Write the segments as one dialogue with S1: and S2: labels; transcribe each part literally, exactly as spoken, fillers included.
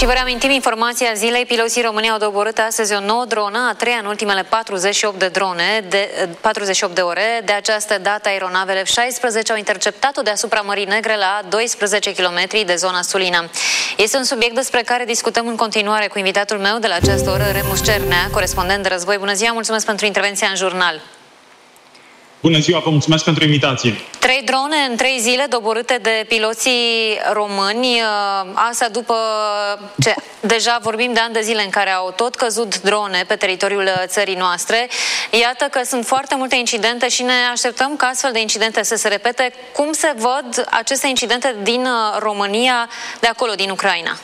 S1: Și vă reamintim informația zilei. Piloții români au doborât astăzi o nouă dronă, a treia în ultimele patruzeci și opt de drone, de patruzeci și opt de ore. De această dată, aeronavele F șaisprezece au interceptat-o deasupra Mării Negre la doisprezece kilometri de zona Sulina. Este un subiect despre care discutăm în continuare cu invitatul meu de la această oră, Remus Cernea, corespondent de război. Bună ziua, mulțumesc pentru intervenția în jurnal.
S2: Bună ziua, vă mulțumesc pentru invitație.
S1: Trei drone în trei zile doborâte de piloții români, asta după ce deja vorbim de ani de zile în care au tot căzut drone pe teritoriul țării noastre. Iată că sunt foarte multe incidente și ne așteptăm ca astfel de incidente să se repete. Cum se văd aceste incidente din România, de acolo, din Ucraina?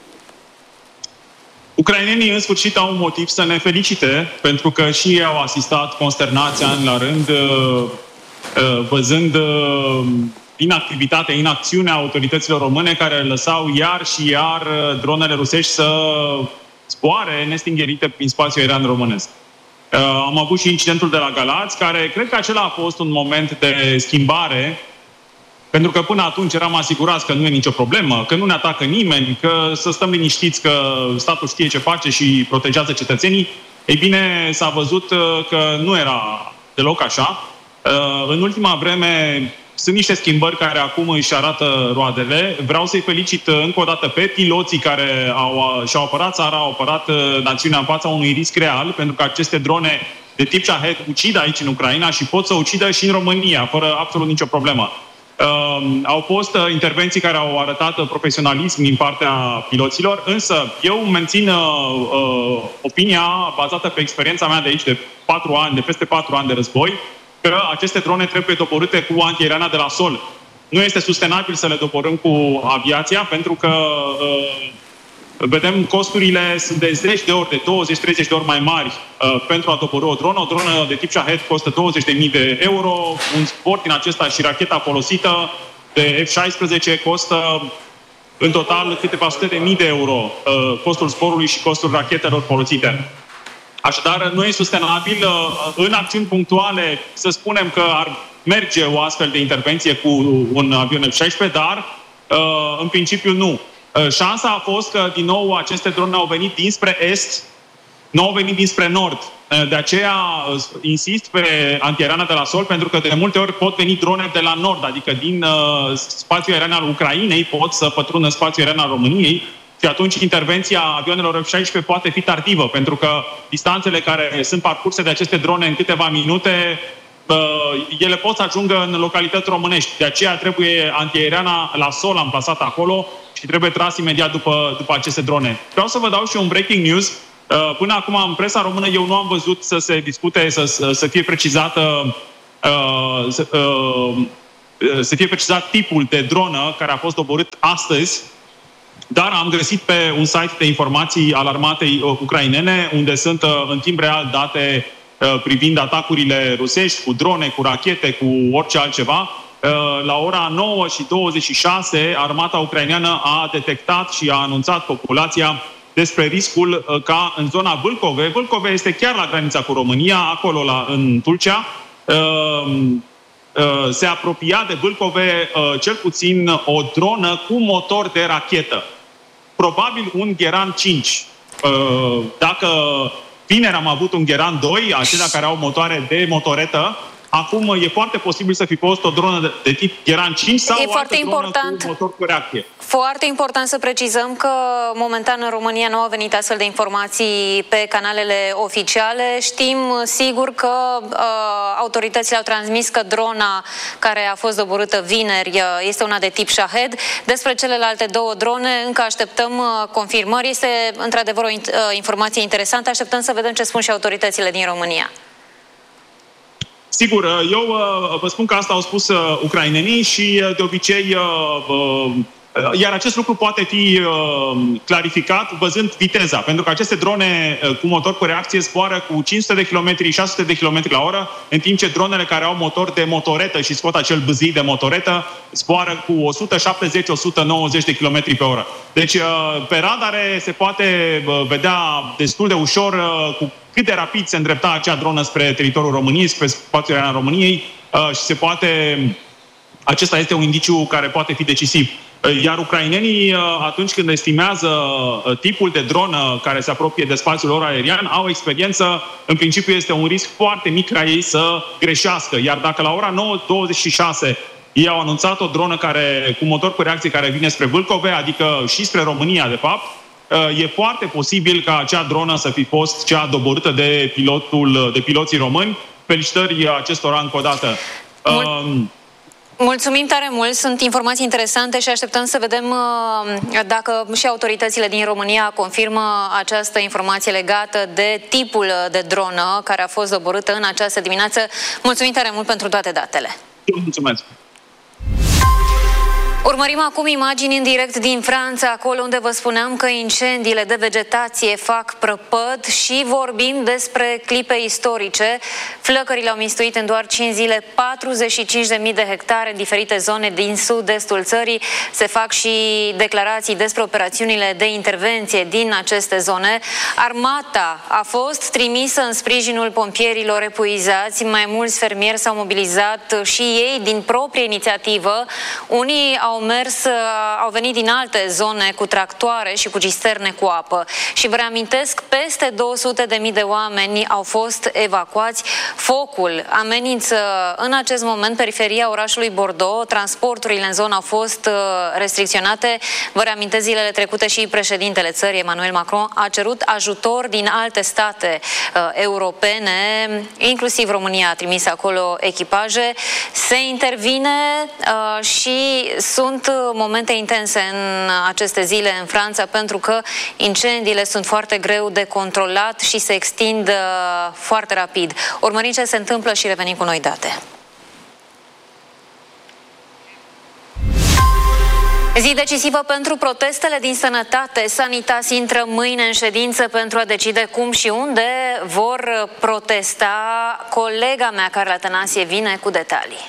S2: Ucrainenii în sfârșit au un motiv să ne felicite, pentru că și ei au asistat consternați ani la rând, văzând inactivitatea, inacțiunea autorităților române care lăsau iar și iar dronele rusești să zboare nestingherite prin spațiul aerian românesc. Am avut și incidentul de la Galați, care cred că acela a fost un moment de schimbare, pentru că până atunci eram asigurați că nu e nicio problemă, că nu ne atacă nimeni, că să stăm liniștiți că statul știe ce face și protejează cetățenii. Ei bine, s-a văzut că nu era deloc așa. În ultima vreme sunt niște schimbări care acum își arată roadele. Vreau să-i felicit încă o dată pe piloții care au, și-au apărat țara, au apărat națiunea în fața unui risc real, pentru că aceste drone de tip Shahed ucid aici în Ucraina și pot să ucidă și în România, fără absolut nicio problemă. Uh, au fost uh, intervenții care au arătat uh, profesionalism din partea piloților, însă eu mențin uh, uh, opinia bazată pe experiența mea de aici de patru ani, de peste patru ani de război, că aceste drone trebuie doborâte cu antiaeriana de la sol. Nu este sustenabil să le doborâm cu aviația, pentru că uh, vedem costurile sunt de zeci de ori, de douăzeci treizeci de ori mai mari uh, pentru a doborî o dronă. O dronă de tip Shahed costă douăzeci de mii de euro, un zbor din acesta și racheta folosită de F șaisprezece costă în total câteva sute de mii de euro, uh, costul zborului și costul rachetelor folosite. Așadar, nu e sustenabil. Uh, în acțiuni punctuale, să spunem că ar merge o astfel de intervenție cu un avion F șaisprezece, dar uh, în principiu nu. Șansa a fost că, din nou, aceste drone au venit dinspre est, nu au venit dinspre nord. De aceea insist pe antiaeriana de la sol, pentru că de multe ori pot veni drone de la nord, adică din uh, spațiul aerian al Ucrainei pot să pătrundă spațiul aerian al României și atunci intervenția avionelor F șaisprezece poate fi tardivă, pentru că distanțele care sunt parcurse de aceste drone în câteva minute, ele pot să ajungă în localități românești. De aceea trebuie antiaeriana la sol amplasată acolo și trebuie tras imediat după, după aceste drone. Vreau să vă dau și un breaking news. Până acum, în presa română, eu nu am văzut să se discute, să, să fie precizată să, să fie precizat tipul de dronă care a fost doborât astăzi, dar am găsit pe un site de informații al armatei ucrainene, unde sunt în timp real date privind atacurile rusești cu drone, cu rachete, cu orice altceva. La ora nouă și douăzeci și șase, armata ucraineană a detectat și a anunțat populația despre riscul ca în zona Vâlcove, Vâlcove este chiar la granița cu România, acolo la, în Tulcea, se apropia de Vâlcove cel puțin o dronă cu motor de rachetă. Probabil un Gheran cinci. Dacă vineri am avut un Gheran doi, acelea care au motoare de motoretă, acum e foarte posibil să fi fost o dronă de, de tip Gheran cinci sau
S1: e
S2: o altă dronă
S1: important,
S2: cu motor cu reacție.
S1: Foarte important să precizăm că momentan în România nu au venit astfel de informații pe canalele oficiale. Știm sigur că uh, autoritățile au transmis că drona care a fost doborâtă vineri uh, este una de tip Shahed. Despre celelalte două drone încă așteptăm uh, confirmări. Este într-adevăr o uh, informație interesantă. Așteptăm să vedem ce spun și autoritățile din România.
S2: Sigur, eu uh, vă spun că asta au spus uh, ucrainenii și uh, de obicei uh, uh, iar acest lucru poate fi uh, clarificat văzând viteza, pentru că aceste drone uh, cu motor cu reacție zboară cu cinci sute de kilometri, șase sute de kilometri la oră, în timp ce dronele care au motor de motoretă și scot acel bâzii de motoretă zboară cu o sută șaptezeci - o sută nouăzeci de kilometri pe oră. Deci uh, pe radare se poate uh, vedea destul de ușor uh, cu cât de rapid se îndrepta acea dronă spre teritoriul României, spre spațiul aerian al României uh, și se poate... Acesta este un indiciu care poate fi decisiv. Iar ucrainenii, atunci când estimează tipul de dronă care se apropie de spațiul lor aerian, au experiență, în principiu este un risc foarte mic ca ei să greșească. Iar dacă la ora nouă douăzeci și șase ei au anunțat o dronă care, cu motor cu reacție care vine spre Vâlcove, adică și spre România, de fapt, e foarte posibil ca acea dronă să fi fost cea doborâtă de, pilotul, de piloții români. Felicitări acestora încă o dată.
S1: Mul- Mulțumim tare mult, sunt informații interesante și așteptăm să vedem dacă și autoritățile din România confirmă această informație legată de tipul de dronă care a fost doborâtă în această dimineață. Mulțumim tare mult pentru toate datele.
S2: Mulțumesc!
S1: Urmărim acum imagini în direct din Franța, acolo unde vă spuneam că incendiile de vegetație fac prăpăd și vorbim despre clipe istorice. Flăcările au mistuit în doar cinci zile patruzeci și cinci de mii de hectare în diferite zone din sud-estul țării. Se fac și declarații despre operațiunile de intervenție din aceste zone. Armata a fost trimisă în sprijinul pompierilor epuizați. Mai mulți fermieri s-au mobilizat și ei din proprie inițiativă. Unii au Au mers, au venit din alte zone cu tractoare și cu cisterne cu apă. Și vă reamintesc, peste două sute de mii de oameni au fost evacuați. Focul amenință în acest moment periferia orașului Bordeaux. Transporturile în zonă au fost restricționate. Vă reamintesc, zilele trecute și președintele țării, Emmanuel Macron, a cerut ajutor din alte state uh, europene, inclusiv România a trimis acolo echipaje. Se intervine uh, și sunt momente intense în aceste zile în Franța, pentru că incendiile sunt foarte greu de controlat și se extind uh, foarte rapid. Urmărim ce se întâmplă și revenim cu noi date. Zi decisivă pentru protestele din sănătate. Sanitas intră mâine în ședință pentru a decide cum și unde vor protesta. Colega mea, Carla Tănase, vine cu detalii.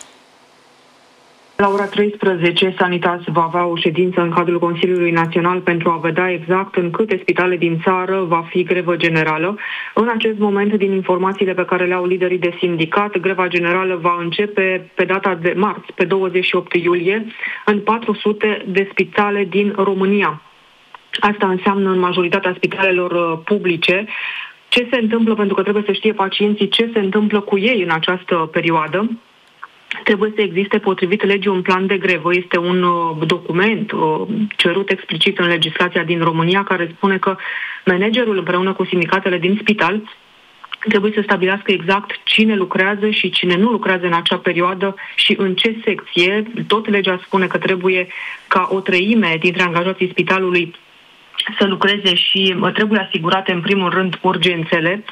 S3: La ora treisprezece, Sanitas va avea o ședință în cadrul Consiliului Național pentru a vedea exact în câte spitale din țară va fi grevă generală. În acest moment, din informațiile pe care le au liderii de sindicat, greva generală va începe pe data de marți, pe douăzeci și opt iulie, în patru sute de spitale din România. Asta înseamnă în majoritatea spitalelor publice. Ce se întâmplă, pentru că trebuie să știe pacienții ce se întâmplă cu ei în această perioadă. Trebuie să existe, potrivit legii, un plan de grevă. Este un uh, document uh, cerut explicit în legislația din România, care spune că managerul împreună cu sindicatele din spital trebuie să stabilească exact cine lucrează și cine nu lucrează în acea perioadă și în ce secție. Tot legea spune că trebuie ca o treime dintre angajații spitalului să lucreze și trebuie asigurate în primul rând urgențele.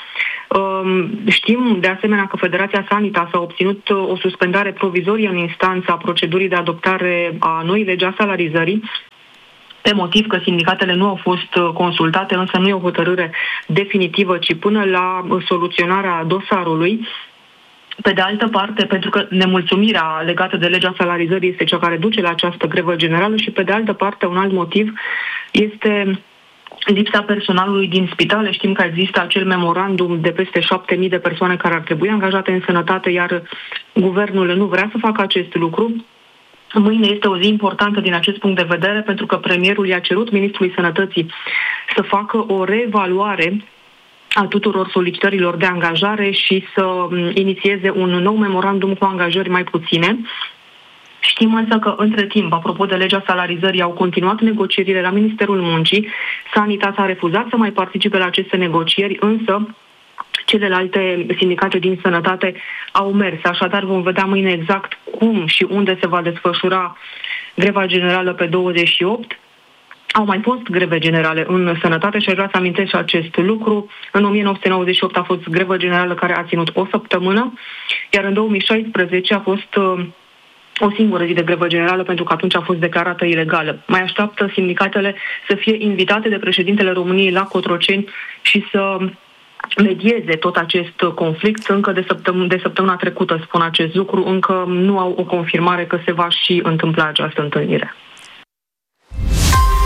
S3: Știm de asemenea că Federația Sanitas a obținut o suspendare provizorie în instanța procedurii de adoptare a noii legi a salarizării, pe motiv că sindicatele nu au fost consultate, însă nu e o hotărâre definitivă, ci până la soluționarea dosarului. Pe de altă parte, pentru că nemulțumirea legată de legea salarizării este cea care duce la această grevă generală și pe de altă parte un alt motiv este lipsa personalului din spitale. Știm că există acel memorandum de peste șapte mii de persoane care ar trebui angajate în sănătate, iar guvernul nu vrea să facă acest lucru. Mâine este o zi importantă din acest punct de vedere, pentru că premierul i-a cerut ministrului Sănătății să facă o reevaluare a tuturor solicitărilor de angajare și să inițieze un nou memorandum cu angajări mai puține. Știm însă că, între timp, apropo de legea salarizării, au continuat negocierile la Ministerul Muncii. Sanitas a refuzat să mai participe la aceste negocieri, însă celelalte sindicate din sănătate au mers. Așadar, vom vedea mâine exact cum și unde se va desfășura greva generală pe douăzeci și opt. Au mai fost greve generale în sănătate și aș vrea să amintesc și acest lucru. În o mie nouă sute nouăzeci și opt a fost grevă generală care a ținut o săptămână, iar în două mii șaisprezece a fost uh, o singură zi de grevă generală, pentru că atunci a fost declarată ilegală. Mai așteaptă sindicatele să fie invitate de președintele României la Cotroceni și să medieze tot acest conflict. Încă de, săptăm- de săptămâna trecută spun acest lucru, încă nu au o confirmare că se va și întâmpla această întâlnire.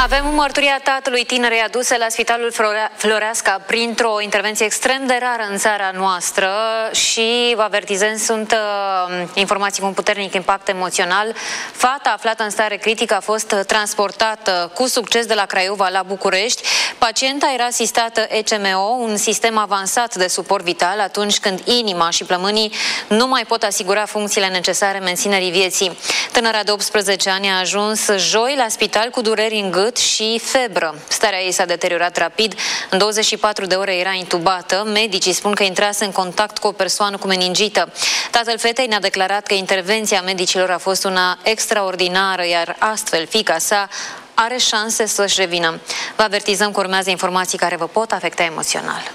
S1: Avem mărturia tatălui tinerei aduse la Spitalul Floreasca printr-o intervenție extrem de rară în țara noastră și, vă avertizăm, sunt uh, informații cu un puternic impact emoțional. Fata aflată în stare critică a fost transportată cu succes de la Craiova la București. Pacienta era asistată E C M O, un sistem avansat de suport vital atunci când inima și plămânii nu mai pot asigura funcțiile necesare menținerii vieții. Tânăra de optsprezece ani a ajuns joi la spital cu dureri în gât și febră. Starea ei s-a deteriorat rapid. În douăzeci și patru de ore era intubată. Medicii spun că intrase în contact cu o persoană cu meningită. Tatăl fetei ne-a declarat că intervenția medicilor a fost una extraordinară, iar astfel fiica sa are șanse să-și revină. Vă avertizăm că urmează informații care vă pot afecta emoțional.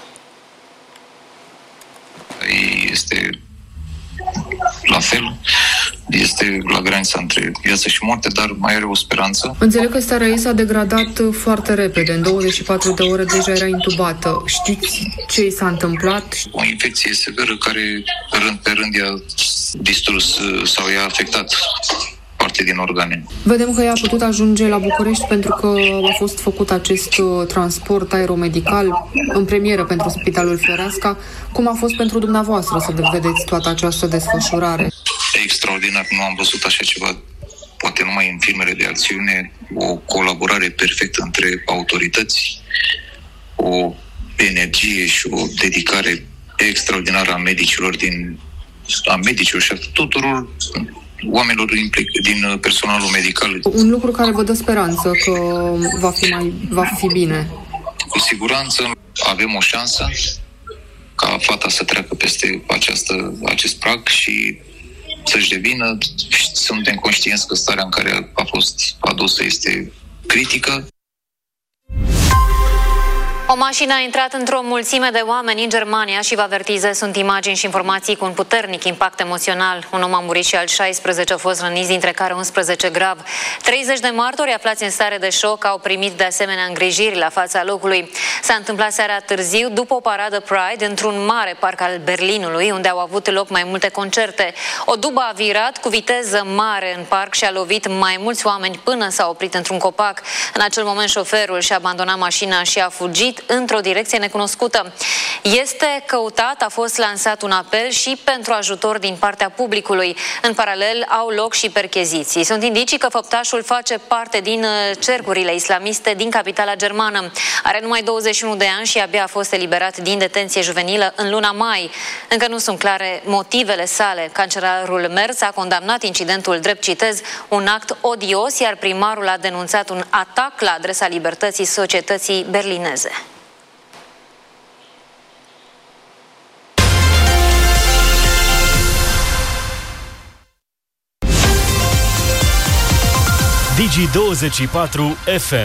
S4: Este la fel, este la granița între viață și moarte, dar mai are o speranță.
S3: Înțeleg că starea ei s-a degradat foarte repede, în douăzeci și patru de ore deja era intubată. Știți ce i s-a întâmplat?
S4: O infecție severă care rând pe rând i-a distrus sau i-a afectat parte din organe.
S3: Vedem că ea a putut ajunge la București pentru că a fost făcut acest transport aeromedical în premieră pentru Spitalul Floreasca. Cum a fost pentru dumneavoastră să vedeți toată această desfășurare?
S4: Extraordinar, nu am văzut așa ceva, poate numai în filmele de acțiune, o colaborare perfectă între autorități, o energie și o dedicare extraordinară a medicilor din a medicilor și a tuturor oamenilor din personalul medical.
S3: Un lucru care vă dă speranță că va fi, mai, va fi bine.
S4: Cu siguranță avem o șansă ca fata să treacă peste această, acest prag și să-și revină. Suntem conștienți că starea în care a fost adusă este critică.
S1: O mașină a intrat într-o mulțime de oameni în Germania și, vă avertizez, sunt imagini și informații cu un puternic impact emoțional. Un om a murit și alți șaisprezece au fost răniți, dintre care unsprezece grav. treizeci de martori aflați în stare de șoc au primit de asemenea îngrijiri la fața locului. S-a întâmplat seara târziu, după o paradă Pride, într-un mare parc al Berlinului, unde au avut loc mai multe concerte. O dubă a virat cu viteză mare în parc și a lovit mai mulți oameni până s-a oprit într-un copac. În acel moment șoferul și-a abandonat mașina și a fugit într-o direcție necunoscută. Este căutat, a fost lansat un apel și pentru ajutor din partea publicului. În paralel au loc și percheziții. Sunt indicii că făptașul face parte din cercurile islamiste din capitala germană. Are numai douăzeci și unu de ani și abia a fost eliberat din detenție juvenilă în luna mai. Încă nu sunt clare motivele sale. Cancelarul Merz a condamnat incidentul drept, citez, un act odios, iar primarul a denunțat un atac la adresa libertății societății berlineze.
S5: Digi douăzeci și patru F M.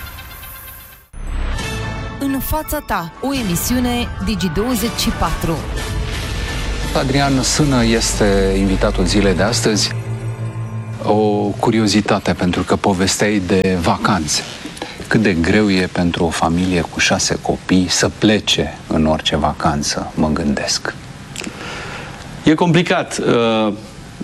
S6: În fața ta, o emisiune Digi douăzeci și patru.
S7: Adrian Sână este invitatul zilei de astăzi. O curiozitate, pentru că povesteai de vacanțe. Cât de greu e pentru o familie cu șase copii să plece în orice vacanță, mă gândesc.
S8: E complicat. Uh...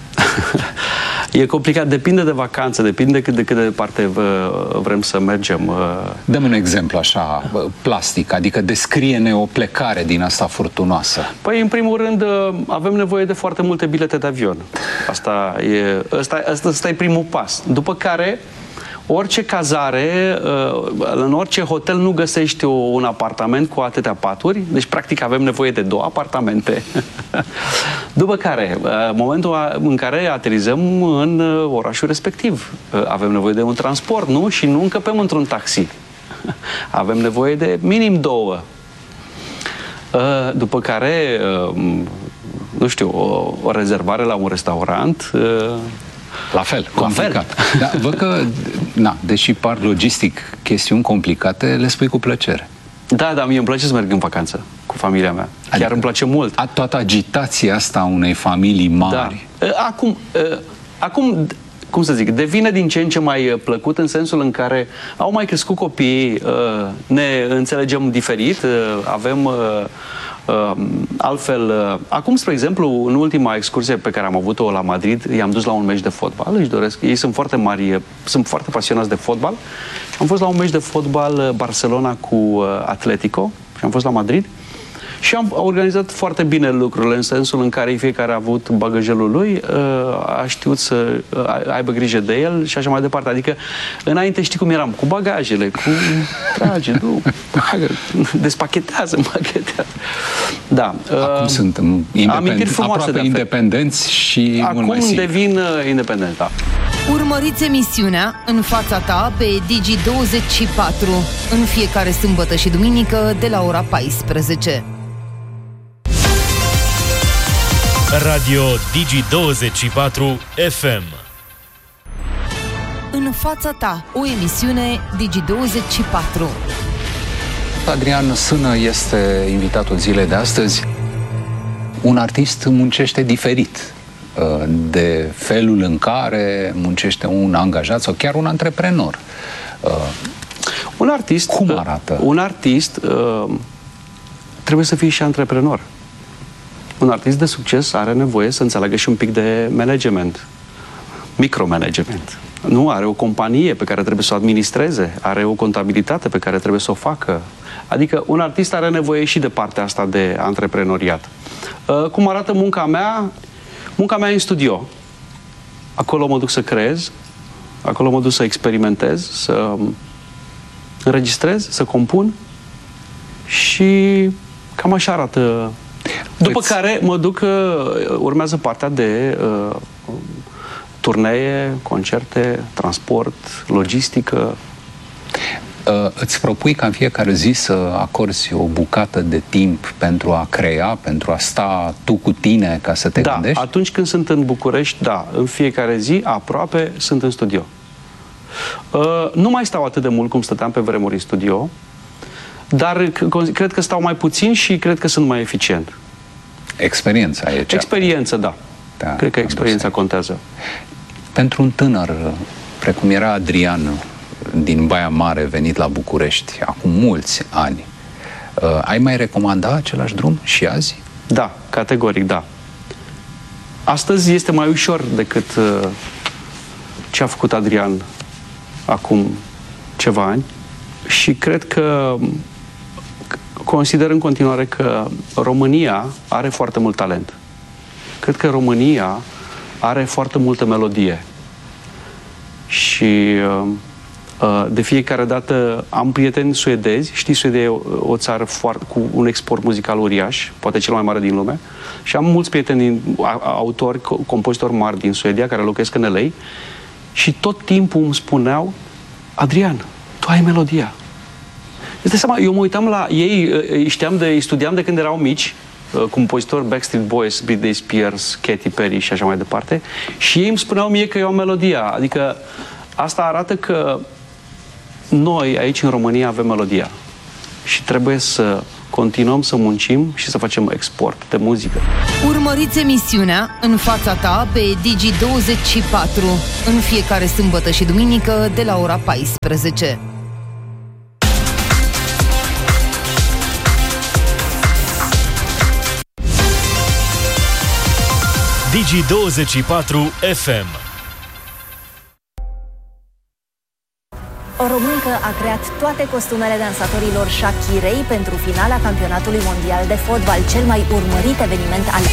S8: E complicat, depinde de vacanță, depinde cât de cât de departe vrem să mergem.
S7: Dăm un exemplu așa, plastic, adică descrie-ne o plecare din asta furtunoasă.
S8: Păi, în primul rând, avem nevoie de foarte multe bilete de avion. Asta e, asta, asta, asta e primul pas. După care, orice cazare, în orice hotel nu găsești un apartament cu atâtea paturi, deci practic avem nevoie de două apartamente. După care, în momentul în care aterizăm în orașul respectiv, avem nevoie de un transport, nu? Și nu încăpem într-un taxi. Avem nevoie de minim două. După care, nu știu, o, o rezervare la un restaurant.
S7: La fel, complicat. Da, văd că, na, deși par logistic chestiuni complicate, le spui cu plăcere.
S8: Da, da, mie îmi place să merg în vacanță cu familia mea. Chiar adică îmi place mult.
S7: A, toată agitația asta a unei familii mari.
S8: Da. Acum, acum, cum să zic, devine din ce în ce mai plăcut în sensul în care au mai crescut copiii, ne înțelegem diferit, avem Uh, altfel, uh, acum, spre exemplu, în ultima excursie pe care am avut-o la Madrid, i-am dus la un meci de fotbal, își doresc, ei sunt foarte mari, sunt foarte pasionați de fotbal. Am fost la un meci de fotbal Barcelona cu uh, Atletico și am fost la Madrid. Și am organizat foarte bine lucrurile, în sensul în care fiecare a avut bagajelul lui, a știut să aibă grijă de el și așa mai departe. Adică, înainte știi cum eram, cu bagajele, cu trage, du, bagă, despachetează, împachetează. Da.
S7: Acum uh, sunt independ aproape independenți și
S8: acum
S7: mult mai
S8: devin uh, independenți, da.
S6: Urmăriți emisiunea În fața ta pe Digi douăzeci și patru în fiecare sâmbătă și duminică de la ora paisprezece.
S5: Radio Digi douăzeci și patru F M.
S6: În fața ta, o emisiune Digi douăzeci și patru.
S7: Adrian Sână este invitatul zilei de astăzi. Un artist muncește diferit de felul în care muncește un angajat sau chiar un antreprenor.
S8: Un artist,
S7: cum arată?
S8: Un artist trebuie să fie și antreprenor. Un artist de succes are nevoie să înțeleagă și un pic de management, micromanagement. Nu, are o companie pe care trebuie să o administreze, are o contabilitate pe care trebuie să o facă. Adică un artist are nevoie și de partea asta de antreprenoriat. Cum arată munca mea? Munca mea e în studio. Acolo mă duc să creez, acolo mă duc să experimentez, să înregistrez, să compun și cam așa arată. După Îți... care mă duc, urmează partea de uh, turnee, concerte, transport, logistică.
S7: Uh, îți propui ca în fiecare zi să acorzi o bucată de timp pentru a crea, pentru a sta tu cu tine ca să te
S8: da,
S7: gândești?
S8: Atunci când sunt în București, da, în fiecare zi, aproape, sunt în studio. Uh, nu mai stau atât de mult cum stăteam pe vremuri în studio, dar cred că stau mai puțin și cred că sunt mai eficient.
S7: Experiența e cea.
S8: Experiență, da. da cred că experiența contează.
S7: Pentru un tânăr, precum era Adrian, din Baia Mare, venit la București, acum mulți ani, uh, ai mai recomanda același drum și azi?
S8: Da, categoric, da. Astăzi este mai ușor decât uh, ce a făcut Adrian acum ceva ani și cred că consider în continuare că România are foarte mult talent. Cred că România are foarte multă melodie. Și uh, de fiecare dată am prieteni suedezi. Știi, Suedia e o, o țară foarte, cu un export muzical uriaș, poate cel mai mare din lume. Și am mulți prieteni, din, autori, compozitori mari din Suedia, care locuiesc în L A. Și tot timpul îmi spuneau: Adrian, tu ai melodia. Îți dai seama, eu mă uitam la ei, îi, știam de, îi studiam de când erau mici, compozitori Backstreet Boys, Britney Spears, Katy Perry și așa mai departe, și ei îmi spuneau mie că eu am melodia. Adică asta arată că noi aici în România avem melodia și trebuie să continuăm să muncim și să facem export de muzică.
S6: Urmăriți emisiunea În fața ta pe Digi douăzeci și patru în fiecare sâmbătă și duminică de la ora paisprezece.
S5: Digi douăzeci și patru F M.
S9: O româncă a creat toate costumele dansatorilor Shakirei pentru finala campionatului mondial de fotbal, cel mai urmărit eveniment al